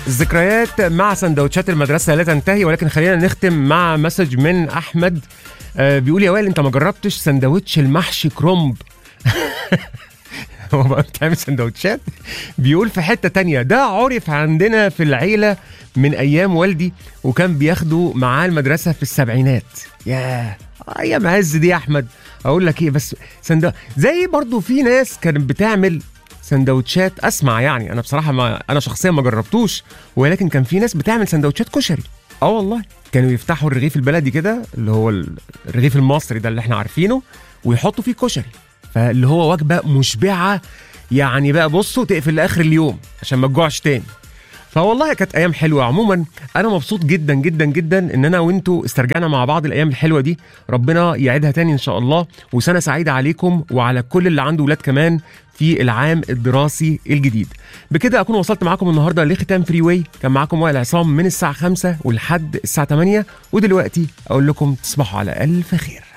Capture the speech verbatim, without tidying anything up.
الذكريات مع سندوتشات المدرسة لا تنتهي، ولكن خلينا نختم مع مسج من أحمد. آه بيقول يا وائل أنت ما جربتش سندوتش المحشي كرومب؟ هو بقى بتعمل سندوتشات؟ بيقول في حتة تانية ده عرف عندنا في العيلة من أيام والدي، وكان بياخده معاه المدرسة في السبعينات. ياه أيام عز دي يا أحمد. أقول لك إيه بس سندو... زي برضو في ناس كانت بتعمل سندوتشات، اسمع يعني انا بصراحه ما انا شخصيا ما جربتوش، ولكن كان في ناس بتعمل سندوتشات كشري. اه والله كانوا يفتحوا الرغيف البلدي كده اللي هو الرغيف المصري ده اللي احنا عارفينه، ويحطوا فيه كشري، فاللي هو وجبه مشبعه يعني. بقى بصوا تقفل لاخر اليوم عشان ما تجوعش تاني. فوالله كانت ايام حلوه. عموما انا مبسوط جدا جدا جدا ان انا وانتوا استرجعنا مع بعض الايام الحلوه دي. ربنا يعيدها تاني ان شاء الله، وسنه سعيده عليكم وعلى كل اللي عنده ولاد كمان في العام الدراسي الجديد. بكده اكون وصلت معاكم النهارده لختام فري واي. كان معاكم وائل عصام من الساعه خمسة ولحد الساعه ثمانية، ودلوقتي اقول لكم تصبحوا على الف خير.